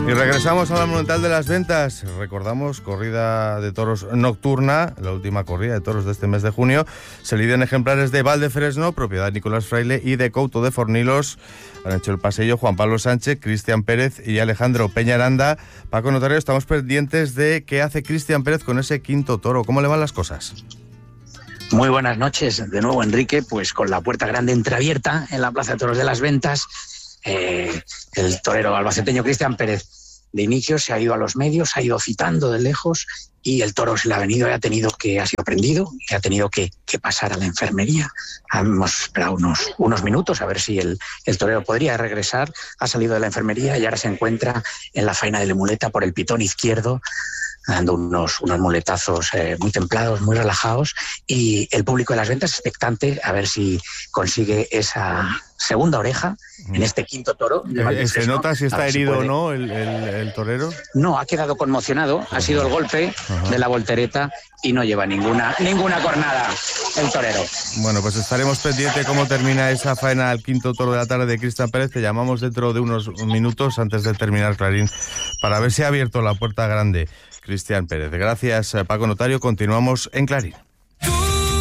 Y regresamos a la Monumental de las Ventas. Recordamos, corrida de toros nocturna, la última corrida de toros de este mes de junio. Se lidian ejemplares de Valdefresno, propiedad de Nicolás Fraile, y de Couto de Fornilos. Han hecho el pasillo Juan Pablo Sánchez, Cristian Pérez y Alejandro Peñaranda. Paco Notario, estamos pendientes de qué hace Cristian Pérez con ese quinto toro. ¿Cómo le van las cosas? Muy buenas noches de nuevo, Enrique. Pues con la puerta grande entreabierta en la Plaza de Toros de las Ventas, el torero albaceteño Cristian Pérez de inicio se ha ido a los medios, ha ido citando de lejos, y el toro se le ha venido y ha sido prendido y ha tenido que pasar a la enfermería. Hemos esperado unos minutos a ver si el torero podría regresar. Ha salido de la enfermería y ahora se encuentra en la faena de la muleta por el pitón izquierdo, dando unos muletazos muy templados, muy relajados, y el público de las ventas expectante a ver si consigue esa segunda oreja en este quinto toro. ¿Se nota si está herido o no el torero? No, ha quedado conmocionado, ha sido el golpe de la voltereta y no lleva ninguna cornada el torero. Bueno, pues estaremos pendientes de cómo termina esa faena al quinto toro de la tarde de Cristian Pérez. Te llamamos dentro de unos minutos antes de terminar, Clarín, para ver si ha abierto la puerta grande Cristian Pérez. Gracias, Paco Notario. Continuamos en Clarín.